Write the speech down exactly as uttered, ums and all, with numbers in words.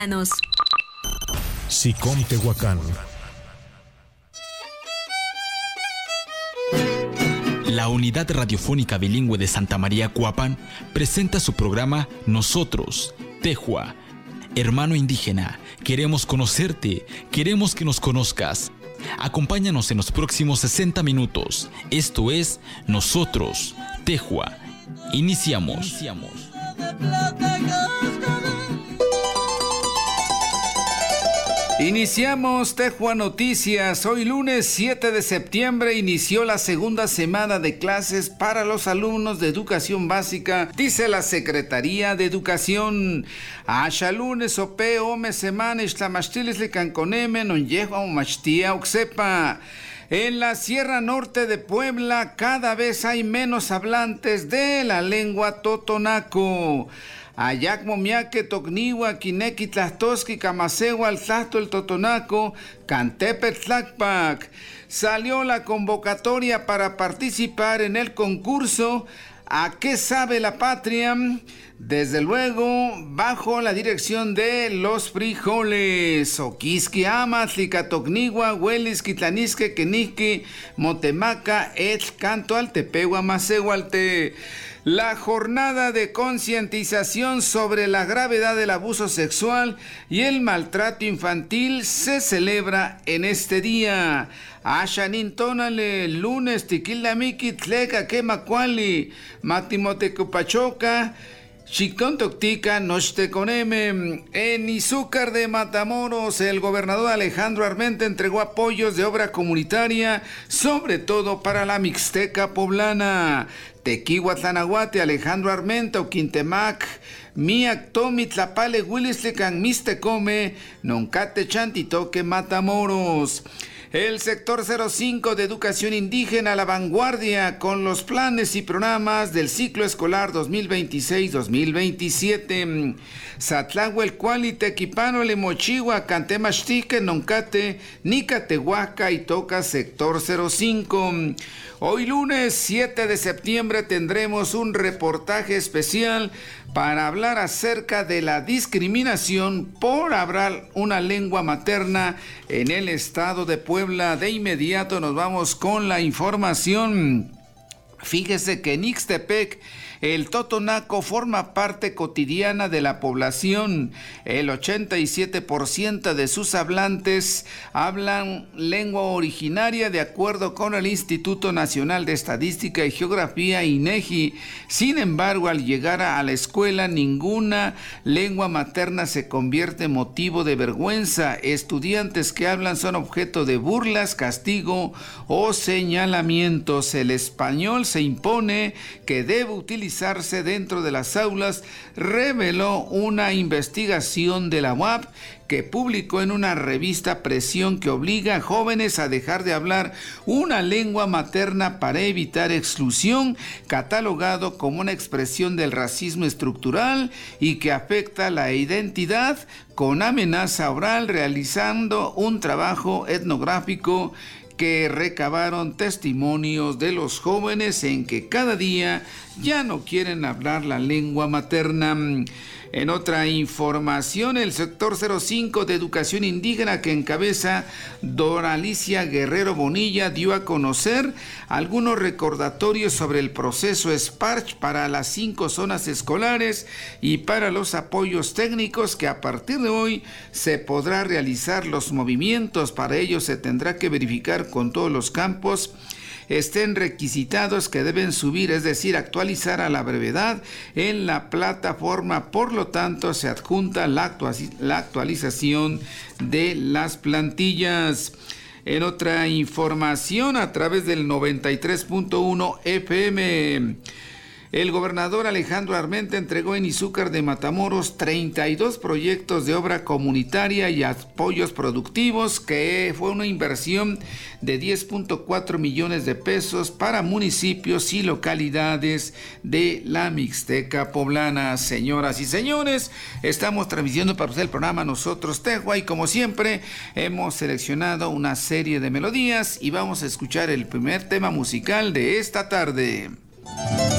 SICOM Tehuacán. La Unidad Radiofónica Bilingüe de Santa María Cuapan presenta su programa Nosotros, Tehua. Hermano indígena, queremos conocerte, queremos que nos conozcas. Acompáñanos en los próximos sesenta minutos. Esto es Nosotros, Tehua. Iniciamos. Iniciamos. Iniciamos Tehua Noticias. Hoy lunes siete de septiembre inició la segunda semana de clases para los alumnos de educación básica, dice la Secretaría de Educación. Asha lunes ope ome semana istlamastiles le canconeme non yehua umachtia uxepa. En la Sierra Norte de Puebla cada vez hay menos hablantes de la lengua totonaco. Ayac momiaque tocniwa kineki tlastoski kamasegua al tlasto el totonaco cantepe tlacpac. Salió la convocatoria para participar en el concurso ¿A qué sabe la patria? Desde luego, bajo la dirección de los frijoles. Oquisqui ama, tlicatocnigua, huelis, quitlanisque, quenisqui, motemaca, et canto al tepegua, macehualte. La jornada de concientización sobre la gravedad del abuso sexual y el maltrato infantil se celebra en este día. Ashanin tonale, lunes, tiquilamiki, tleca, quemacuali, matimotecupachoca, Chictontoctica, Nochsteconeme. En Izúcar de Matamoros, el gobernador Alejandro Armenta entregó apoyos de obra comunitaria, sobre todo para la Mixteca poblana. Tequihuatlanahuate, Alejandro Armenta, Oquintemac, Miac Tomi, Tlapale, Willislecan, Mistecome, Noncate Chantitoque, Matamoros. El sector cero cinco de educación indígena a la vanguardia con los planes y programas del ciclo escolar dos mil veintiséis dos mil veintisiete. Satlahuel Cuali, Tequipano, Lemochigua, Cantemachtique, Noncate, Nicatehuaca y Toca sector cero cinco. Hoy lunes siete de septiembre tendremos un reportaje especial para hablar acerca de la discriminación por hablar una lengua materna en el estado de Puebla. De inmediato nos vamos con la información. Fíjese que en Ixtepec el totonaco forma parte cotidiana de la población. El ochenta y siete por ciento de sus hablantes hablan lengua originaria de acuerdo con el Instituto Nacional de Estadística y Geografía, INEGI. Sin embargo, al llegar a la escuela, ninguna lengua materna se convierte en motivo de vergüenza. Estudiantes que hablan son objeto de burlas, castigo o señalamientos. El español se impone que debe utilizar dentro de las aulas, reveló una investigación de la U A P que publicó en una revista Presión que obliga a jóvenes a dejar de hablar una lengua materna para evitar exclusión, catalogado como una expresión del racismo estructural y que afecta la identidad, con amenaza oral, realizando un trabajo etnográfico que recabaron testimonios de los jóvenes en que cada día ya no quieren hablar la lengua materna. En otra información, el sector cero cinco de educación indígena que encabeza Doralicia Guerrero Bonilla dio a conocer algunos recordatorios sobre el proceso Sparch para las cinco zonas escolares y para los apoyos técnicos que a partir de hoy se podrá realizar los movimientos. Para ello se tendrá que verificar con todos los campos estén requisitados que deben subir, es decir, actualizar a la brevedad en la plataforma. Por lo tanto, se adjunta la, actua- la actualización de las plantillas. En otra información, a través del noventa y tres punto uno F M, el gobernador Alejandro Armenta entregó en Izúcar de Matamoros treinta y dos proyectos de obra comunitaria y apoyos productivos, que fue una inversión de diez punto cuatro millones de pesos para municipios y localidades de la Mixteca poblana. Señoras y señores, estamos transmitiendo para usted el programa Nosotros Tehua y como siempre hemos seleccionado una serie de melodías y vamos a escuchar el primer tema musical de esta tarde.